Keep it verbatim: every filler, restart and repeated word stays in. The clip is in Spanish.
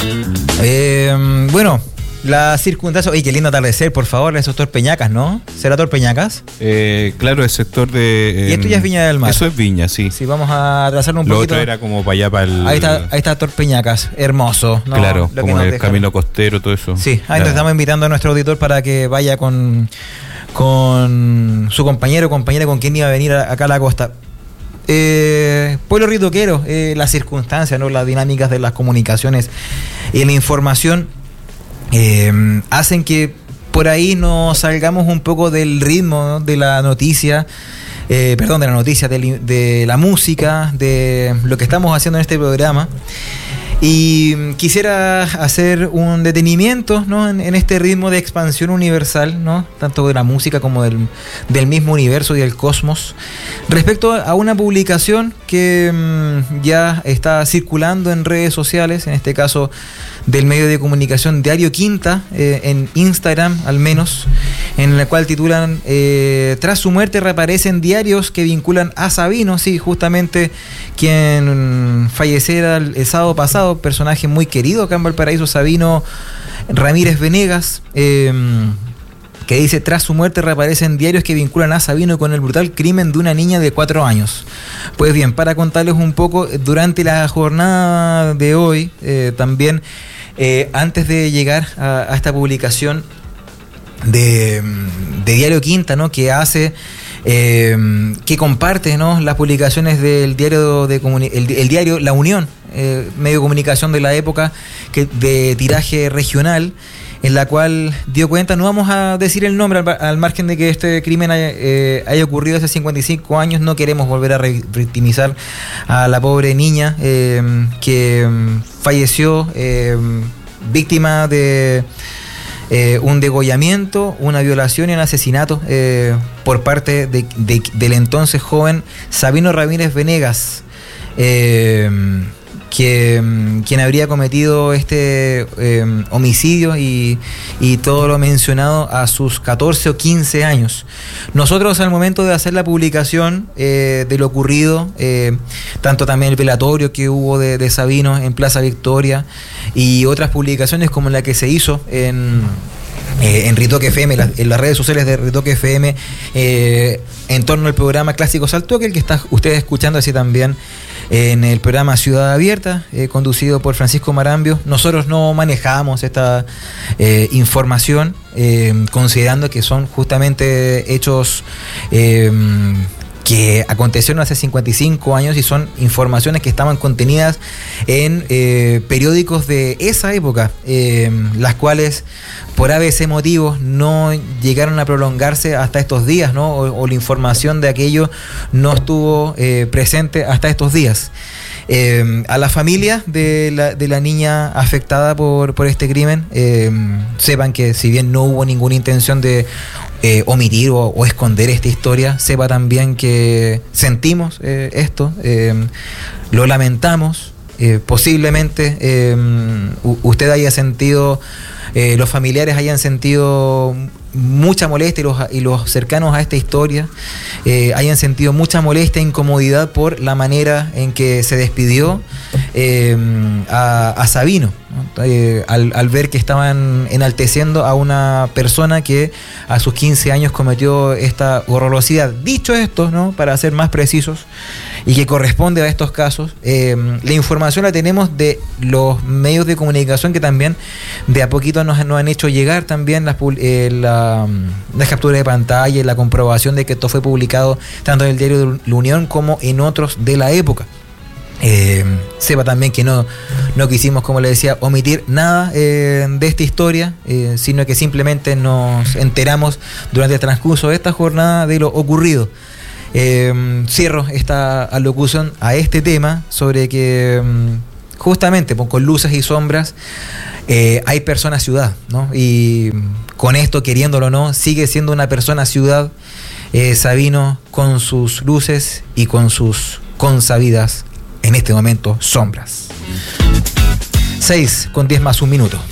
Eh, bueno, la circunstancia... Oye, qué lindo atardecer, por favor, el sector Peñacas, ¿no? ¿Será Tor Peñacas? Eh, claro, el sector de... Eh, y esto ya es Viña del Mar. Eso es Viña, sí. Sí, vamos a atrasarnos un Lo poquito. otro era como para allá, para el... Ahí está, ahí está Tor Peñacas, hermoso, ¿no? Claro, Lo como el dejaron. Camino costero, todo eso. Sí, ahí estamos invitando a nuestro auditor para que vaya con, con su compañero o compañera con quien iba a venir a, acá a la costa. Eh, pueblo ritoquero, eh, las circunstancias, ¿no? Las dinámicas de las comunicaciones y la información eh, hacen que por ahí nos salgamos un poco del ritmo, ¿no? de la noticia, eh, perdón, de la noticia, de, de la música, de lo que estamos haciendo en este programa. Y quisiera hacer un detenimiento, ¿no? en, en este ritmo de expansión universal, ¿no? Tanto de la música como del, del mismo universo y del cosmos, respecto a una publicación que mmm, ya está circulando en redes sociales, en este caso del medio de comunicación Diario Quinta, eh, en Instagram al menos, en la cual titulan eh, tras su muerte reaparecen diarios que vinculan a Sabino, sí, justamente quien falleciera el, el sábado pasado, personaje muy querido acá en Valparaíso, Sabino Ramírez Venegas, eh, que dice, tras su muerte reaparecen diarios que vinculan a Sabino con el brutal crimen de una niña de cuatro años. Pues bien, para contarles un poco, durante la jornada de hoy, eh, también, eh, antes de llegar a, a esta publicación de, de Diario Quinta, ¿no? que hace... Eh, que comparte, ¿no? las publicaciones del diario de comuni- el, el diario La Unión, eh, medio de comunicación de la época, que, de tiraje regional, en la cual dio cuenta, no vamos a decir el nombre al, al margen de que este crimen haya, eh, haya ocurrido hace cincuenta y cinco años, no queremos volver a re- victimizar a la pobre niña eh, que falleció eh, víctima de Eh, un degollamiento, una violación y un asesinato eh, por parte de, de, del entonces joven Sabino Ramírez Venegas, eh, que, quien habría cometido este eh, homicidio y, y todo lo mencionado a sus catorce o quince años. Nosotros al momento de hacer la publicación eh, de lo ocurrido, eh, tanto también el velatorio que hubo de, de Sabino en Plaza Victoria y otras publicaciones como la que se hizo en... Eh, en Ritoque F M, la, en las redes sociales de Ritoque F M, eh, en torno al programa Clásicos al Toque, el que está ustedes escuchando, así también eh, en el programa Ciudad Abierta, eh, conducido por Francisco Marambio. Nosotros no manejamos esta eh, información, eh, considerando que son justamente hechos eh, que acontecieron hace cincuenta y cinco años y son informaciones que estaban contenidas en eh, periódicos de esa época, eh, las cuales por A B C motivos no llegaron a prolongarse hasta estos días, ¿no? O, o la información de aquello no estuvo eh, presente hasta estos días. Eh, a la familia de la, de la niña afectada por, por este crimen, eh, sepan que si bien no hubo ninguna intención de eh, omitir o, o esconder esta historia, sepa también que sentimos eh, esto, eh, lo lamentamos, eh, posiblemente eh, usted haya sentido... Eh, los familiares hayan sentido mucha molestia y los, y los cercanos a esta historia eh, hayan sentido mucha molestia e incomodidad por la manera en que se despidió eh, a, a Sabino, ¿no? eh, al, al ver que estaban enalteciendo a una persona que a sus quince años cometió esta horrorosidad. Dicho esto, ¿no? Para ser más precisos y que corresponde a estos casos, eh, la información la tenemos de los medios de comunicación que también de a poquito nos, nos han hecho llegar también las, eh, la, las capturas de pantalla y la comprobación de que esto fue publicado tanto en el diario de La Unión como en otros de la época. Eh, sepa también que no, no quisimos, como le decía, omitir nada eh, de esta historia, eh, sino que simplemente nos enteramos durante el transcurso de esta jornada de lo ocurrido. Eh, cierro esta alocución a este tema sobre que justamente pues, con luces y sombras eh, hay persona ciudad, ¿no? Y con esto, queriéndolo o no, sigue siendo una persona ciudad, eh, Sabino, con sus luces y con sus consabidas en este momento sombras. seis con diez más un minuto.